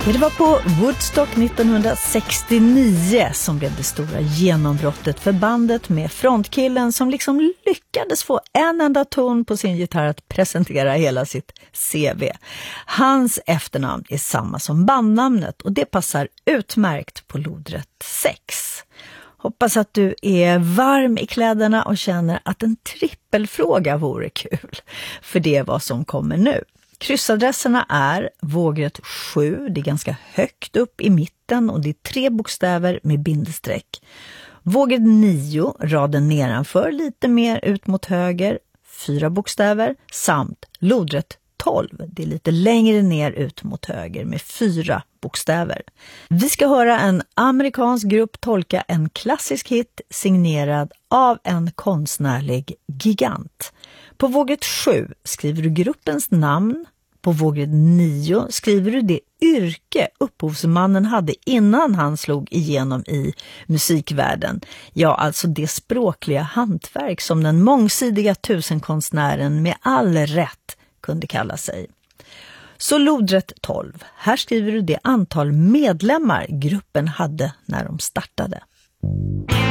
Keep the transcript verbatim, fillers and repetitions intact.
Det var på Woodstock nittonhundrasextionio som blev det stora genombrottet för bandet med frontkillen som liksom lyckades få en enda ton på sin gitarr att presentera hela sitt C V. Hans efternamn är samma som bandnamnet och det passar utmärkt på lodrätt sex. Hoppas att du är varm i kläderna och känner att en trippelfråga vore kul. För det är vad som kommer nu. Kryssadresserna är vågrätt sju, det är ganska högt upp i mitten och det är tre bokstäver med bindestreck. Vågrätt nio, raden nedanför lite mer ut mot höger, fyra bokstäver, samt lodrätt tolv, det är lite längre ner ut mot höger med fyra bokstäver. Vi ska höra en amerikansk grupp tolka en klassisk hit signerad av en konstnärlig gigant. På vågrätt sju skriver du gruppens namn. På vågrätt nio skriver du det yrke upphovsmannen hade innan han slog igenom i musikvärlden. Ja, alltså det språkliga hantverk som den mångsidiga tusenkonstnären med all rätt kunde kalla sig. Så lodrätt tolv. Här skriver du det antal medlemmar gruppen hade när de startade.